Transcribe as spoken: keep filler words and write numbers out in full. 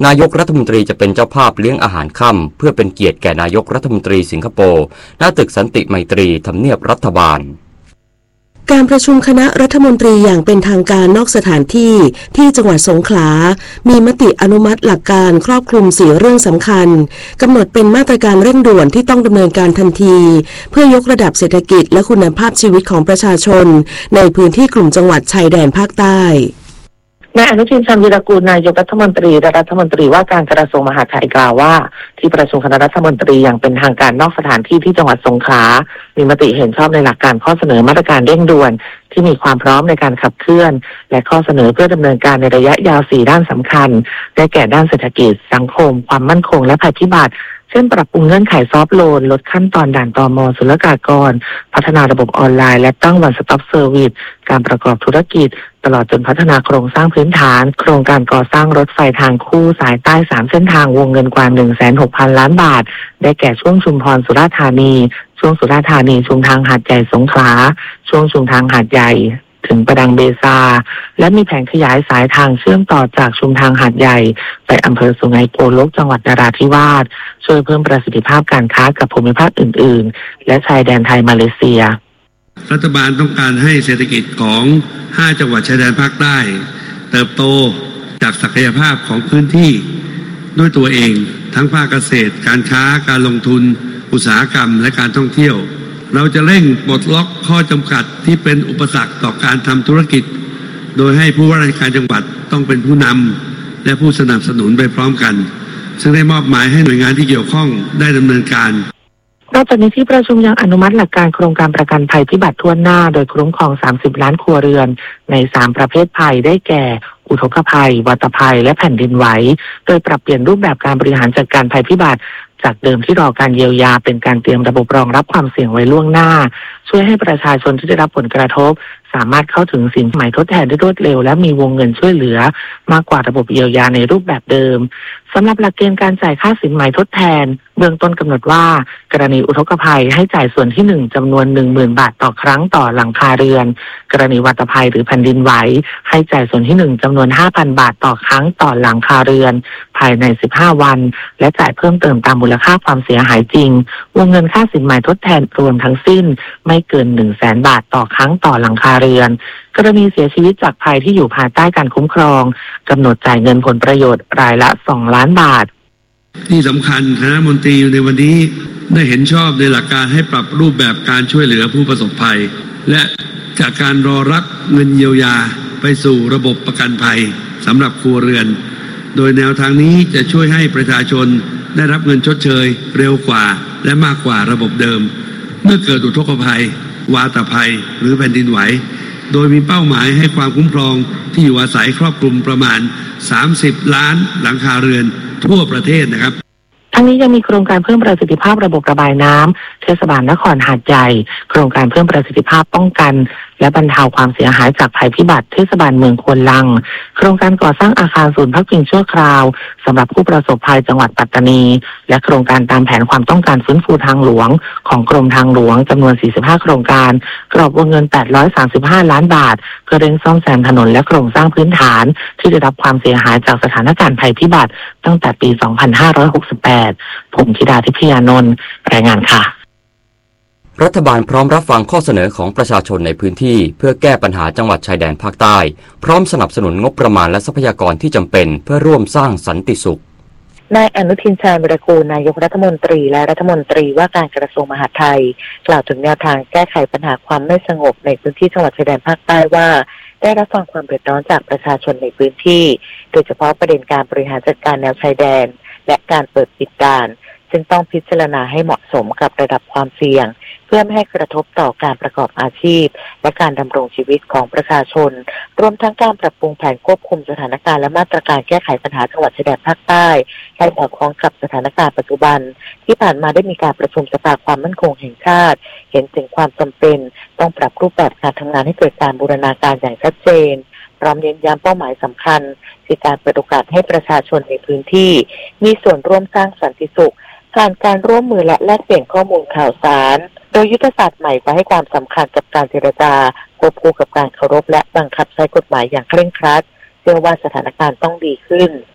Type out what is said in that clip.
นายกรัฐมนตรีจะเป็นเจ้าภาพเลี้ยงอาหารค่ำเพื่อเป็นเกียรติแก่นายกรัฐมนตรีสิงคโปร์ณตึกสันติไมตรีทำเนียบรัฐบาลการประชุมคณะรัฐมนตรีอย่างเป็นทางการนอกสถานที่ที่จังหวัดสงขลามีมติอนุมัติหลักการครอบคลุมสี่เรื่องสำคัญกำหนดเป็นมาตรการเร่งด่วนที่ต้องดำเนินการทันทีเพื่อยกระดับเศรษฐกิจและคุณภาพชีวิตของประชาชนในพื้นที่กลุ่มจังหวัดชายแดนภาคใต้นายอนุทินชาญวีรกูลนายกรัฐมนตรีและรัฐมนตรีว่าการกระทรวงมหาดไทยกล่าวว่าที่ประชุมคณะรัฐมนตรีอย่างเป็นทางการนอกสถานที่ที่จังหวัดสงขลามีมติเห็นชอบในหลักการข้อเสนอมาตรการเร่งด่วนที่มีความพร้อมในการขับเคลื่อนและข้อเสนอเพื่อดำเนินการในระยะยาวสี่ด้านสำคัญได้แก่ด้านเศรษฐกิจสังคมความมั่นคงและภัยพิบัติเช่นปรับปรุงเงื่อนไขซอฟท์โลนลดขั้นตอนด่านตม.ศุลกากรพัฒนาระบบออนไลน์และตั้ง One Stop Service การประกอบธุรกิจตลอดจนพัฒนาโครงสร้างพื้นฐานโครงการก่อสร้างรถไฟทางคู่สายใต้สามเส้นทางวงเงินกว่า หนึ่งแสนหกพัน ล้านบาทได้แก่ช่วงชุมพรสุราษฎร์ธานีช่วงสุราษฎร์ธานีชุมทางหาดใหญ่สงขลาช่วงชุมทางหาดใหญ่ถึงประดังเบซาและมีแผนขยายสายทางเชื่อมต่อจากชุมทางหาดใหญ่ไปอำเภอสุไหงโกลกจังหวัดนราธิวาสช่วยเพิ่มประสิทธิภาพการค้ากับภูมิภาคอื่นๆและชายแดนไทยมาเลเซียรัฐบาลต้องการให้เศรษฐกิจของห้าจังหวัดชายแดนภาคใต้เติบโตจากศักยภาพของพื้นที่ด้วยตัวเองทั้งภาคเกษตรการค้าการลงทุนอุตสาหกรรมและการท่องเที่ยวเราจะเร่งปลดล็อกข้อจำกัดที่เป็นอุปสรรคต่อการทำธุรกิจโดยให้ผู้ว่าราชการจังหวัดต้องเป็นผู้นำและผู้สนับสนุนไปพร้อมกันซึ่งได้มอบหมายให้หน่วยงานที่เกี่ยวข้องได้ดำเนินการนอกจากนี้ที่ประชุมยังอนุมัติหลักการโครงการประกันภัยพิบัติทั่วหน้าโดยคุ้มครองสามสิบล้านครัวเรือนในสามประเภทภัยได้แก่อุทกภัยวัตภัยและแผ่นดินไหวโดยปรับเปลี่ยนรูปแบบการบริหารจัดการภัยพิบัติจากเดิมที่รอการเยียวยาเป็นการเตรียมระบบรองรับความเสี่ยงไว้ล่วงหน้าช่วยให้ประชาชนที่ได้รับผลกระทบสามารถเข้าถึงสินใหม่ทดแทนได้รวดเร็วและมีวงเงินช่วยเหลือมากกว่าระบบเยียวยาในรูปแบบเดิมสำหรับหลักเกณฑ์การจ่ายค่าสินใหม่ทดแทนเบื้องต้นกำหนดว่ากรณีอุทกภัยให้จ่ายส่วนที่หนึ่งจำนวน หนึ่งหมื่น บาทต่อครั้งต่อหลังคาเรือนกรณีวัตภัยหรือแผ่นดินไหวให้จ่ายส่วนที่หนึ่งจำนวน ห้าพัน บาทต่อครั้งต่อหลังคาเรือนภายในสิบห้าวันและจ่ายเพิ่มเติมตามมูลค่าความเสียหายจริงวงเงินค่าสินใหม่ทดแทนรวมทั้งสิ้นไม่เกิน หนึ่งแสน บาทต่อครั้งต่อหลังคาเรือนกรณีเสียชีวิตจากภัยที่อยู่ภายใต้การคุ้มครองกำหนดจ่ายเงินผลประโยชน์รายละสองล้านบาทที่สำคัญคณะรัฐมนตรีในวันนี้ได้เห็นชอบในหลักการให้ปรับรูปแบบการช่วยเหลือผู้ประสบภัยและจากการรอรับเงินเยียวยาไปสู่ระบบประกันภัยสำหรับครัวเรือนโดยแนวทางนี้จะช่วยให้ประชาชนได้รับเงินชดเชยเร็วกว่าและมากกว่าระบบเดิมเมื่อเกิดอุทกภัยวาตภัยหรือแผ่นดินไหวโดยมีเป้าหมายให้ความคุ้มครองที่อยู่อาศัยครอบคลุมประมาณสามสิบล้านหลังคาเรือนทั่วประเทศนะครับทั้งนี้ยังมีโครงการเพิ่มประสิทธิภาพระบบระบายน้ำเทศบาลนครหาดใหญ่โครงการเพิ่มประสิทธิภาพป้องกันและบรรเทาความเสียหายจากภัยพิบัติเทศบาลเมืองควนลังโครงการก่อสร้างอาคารศูนย์พักพิงชั่วคราวสำหรับผู้ประสบภัยจังหวัดปัตตานีและโครงการตามแผนความต้องการฟื้นฟูทางหลวงของกรมทางหลวงจำนวนสี่สิบห้าโครงการกรอบวงเงินแปดร้อยสามสิบห้าล้านบาทเพื่อเร่งซ่อมแซมถนนและโครงสร้างพื้นฐานที่ได้รับความเสียหายจากสถานการณ์ภัยพิบัติตั้งแต่ปีสองพันห้าร้อยหกสิบแปดผมธิดาทิพยานนท์รายงานค่ะรัฐบาลพร้อมรับฟังข้อเสนอของประชาชนในพื้นที่เพื่อแก้ปัญหาจังหวัดชายแดนภาคใต้พร้อมสนับสนุนงบประมาณและทรัพยากรที่จำเป็นเพื่อร่วมสร้างสันติสุขนายอนุทินชาญวีรกูลนายกรัฐมนตรีและรัฐมนตรีว่าการกระทรวงมหาดไทยกล่าวถึงแนวทางแก้ไขปัญหาความไม่สงบในพื้นที่จังหวัดชายแดนภาคใต้ว่าได้รับฟังความเดือดร้อนจากประชาชนในพื้นที่โดยเฉพาะประเด็นการบริหารจัดการแนวชายแดนและการเปิดปิดด่านซึ่งต้องพิจารณาให้เหมาะสมกับระดับความเสี่ยงเพื่อไม่ให้กระทบต่อการประกอบอาชีพและการดำรงชีวิตของประชาชนรวมทั้งการปรับปรุงแผนควบคุมสถานการณ์และมาตรการแก้ไขปัญหาจังหวัดชายแดนภาคใต้ให้สอดคล้องกับสถานการณ์ปัจจุบันที่ผ่านมาได้มีการประชุมสภาความมั่นคงแห่งชาติเห็นถึงความจำเป็นต้องปรับรูปแบบการทำงานให้เกิดการบูรณาการอย่างชัดเจนพร้อมเน้นย้ำเป้าหมายสำคัญคือการเปิดโอกาสให้ประชาชนในพื้นที่มีส่วนร่วมสร้างสันติสุขผ่านการร่วมมือและแลกเปลี่ยนข้อมูลข่าวสารโดยยุทธศาสตร์ใหม่จะให้ความสำคัญกับการเจรจาควบคู่กับการเคารพและบังคับใช้กฎหมายอย่างเคร่งครัดเชื่อว่าสถานการณ์ต้องดีขึ้น